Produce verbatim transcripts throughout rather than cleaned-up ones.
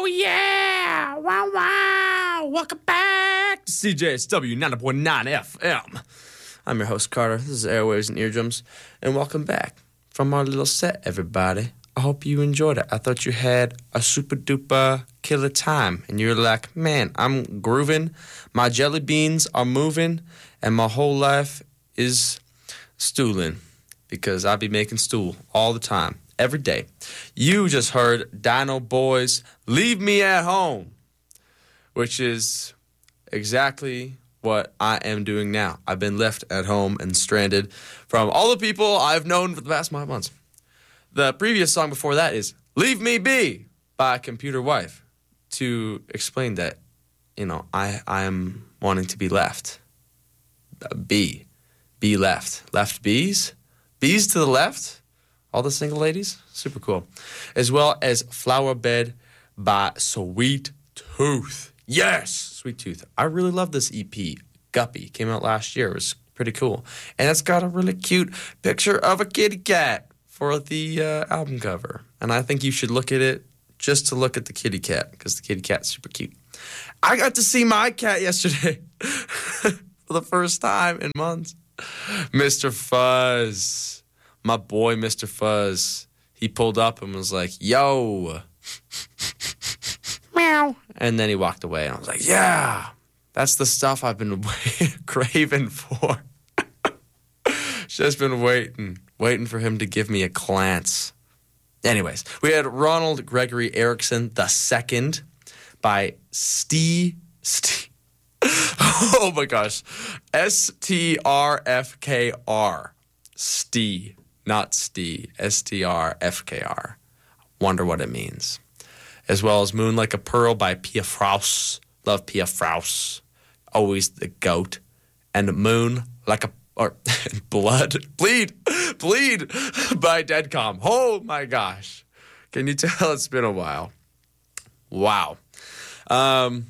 Oh, yeah. Wow, wow. Welcome back to C J S W ninety point nine F M. I'm your host, Carter. This is Airwaves and Eardrums. And welcome back from our little set, everybody. I hope you enjoyed it. I thought you had a super duper killer time. And you're like, man, I'm grooving. My jelly beans are moving. And my whole life is stooling. Because I be making stool all the time. Every day. You just heard Dino Boys, Leave Me at Home, which is exactly what I am doing now. I've been left at home and stranded from all the people I've known for the past five months. The previous song before that is Leave Me Be by Computer Wife to explain that, you know, I I am wanting to be left. Be. Be left. Left bees? Bees to the left? All the single ladies? Super cool. As well as Flower Bed by Sweet Tooth. Yes! Sweet Tooth. I really love this E P. Guppy. Came out last year. It was pretty cool. And it's got a really cute picture of a kitty cat for the uh, album cover. And I think you should look at it just to look at the kitty cat, because the kitty cat's super cute. I got to see my cat yesterday for the first time in months. Mister Fuzz. My boy, Mister Fuzz, he pulled up and was like, yo. Meow. And then he walked away. And I was like, yeah, that's the stuff I've been craving for. Just been waiting, waiting for him to give me a glance. Anyways, we had Ronald Gregory Erickson the second by Stee. Stee. Oh, my gosh. S T R F K R. Stee. Not Stee, S T R F K R. Wonder what it means. As well as Moon Like a Pearl by Pia Fraus. Love Pia Fraus. Always the goat. And Moon Like a... Or Blood. Bleed. Bleed by Deadcom. Oh my gosh. Can you tell it's been a while? Wow. Um...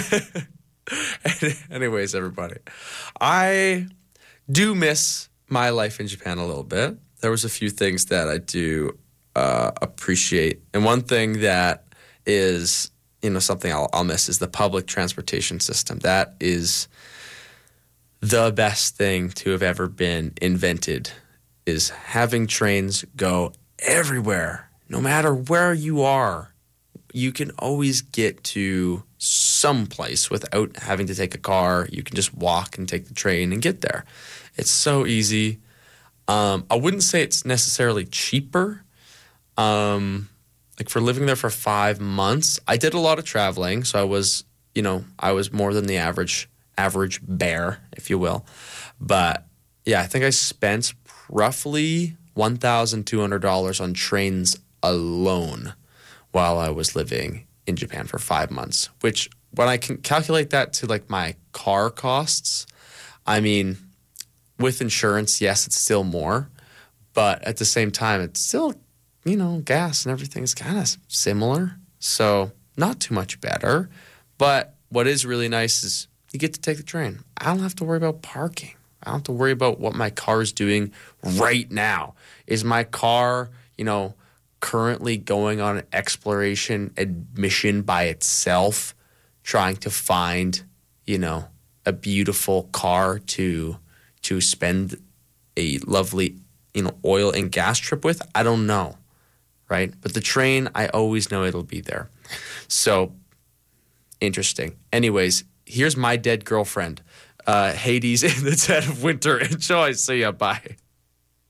Anyways, everybody. I do miss my life in Japan a little bit. There was a few things that I do uh, appreciate. And one thing that is, you know, something I'll, I'll miss is the public transportation system. That is the best thing to have ever been invented, is having trains go everywhere. No matter where you are, you can always get to some place without having to take a car. You can just walk and take the train and get there. It's so easy. Um, I wouldn't say it's necessarily cheaper. Um, like for living there for five months, I did a lot of traveling. So I was, you know, I was more than the average, average bear, if you will. But yeah, I think I spent roughly one thousand two hundred dollars on trains alone while I was living in Japan for five months, which when I can calculate that to like my car costs, I mean, with insurance, yes, it's still more, but at the same time, it's still, you know, gas and everything's kind of similar. So not too much better. But what is really nice is you get to take the train. I don't have to worry about parking. I don't have to worry about what my car is doing right now. Is my car, you know, currently going on an exploration admission by itself, trying to find, you know, a beautiful car to to spend a lovely, you know, oil and gas trip with? I don't know, right? But the train, I always know it'll be there. So, interesting. Anyways, here's My Dead Girlfriend. Uh, Hades in the Dead of Winter. Enjoy. See ya. Bye.